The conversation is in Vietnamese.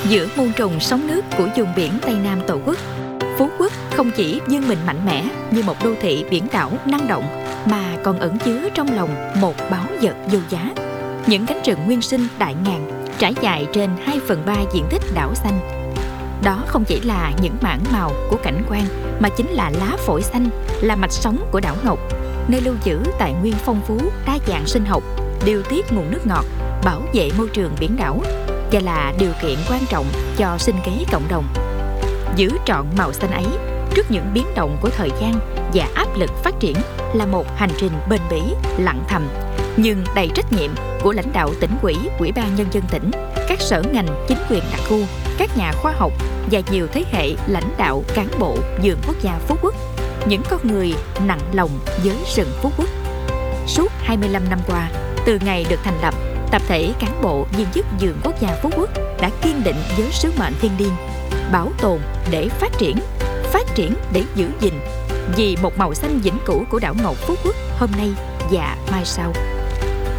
Giữa muôn trùng sóng nước của vùng biển Tây Nam Tổ quốc, Phú Quốc không chỉ vươn mình mạnh mẽ như một đô thị biển đảo năng động, mà còn ẩn chứa trong lòng một báu vật vô giá. Những cánh rừng nguyên sinh đại ngàn trải dài trên 2/3 diện tích đảo xanh. Đó không chỉ là những mảng màu của cảnh quan, mà chính là lá phổi xanh, là mạch sống của đảo Ngọc, nơi lưu giữ tài nguyên phong phú, đa dạng sinh học, điều tiết nguồn nước ngọt, bảo vệ môi trường biển đảo và là điều kiện quan trọng cho sinh kế cộng đồng. Giữ trọn màu xanh ấy trước những biến động của thời gian và áp lực phát triển là một hành trình bền bỉ, lặng thầm nhưng đầy trách nhiệm của lãnh đạo tỉnh ủy, Ủy ban Nhân dân tỉnh, các sở ngành, chính quyền đặc khu, các nhà khoa học và nhiều thế hệ lãnh đạo cán bộ vườn quốc gia Phú Quốc, những con người nặng lòng với rừng Phú Quốc. Suốt 25 năm qua, từ ngày được thành lập, tập thể cán bộ viên chức vườn quốc gia Phú Quốc đã kiên định với sứ mệnh thiêng liêng: bảo tồn để phát triển để giữ gìn, vì một màu xanh vĩnh cửu của đảo Ngọc Phú Quốc hôm nay và mai sau.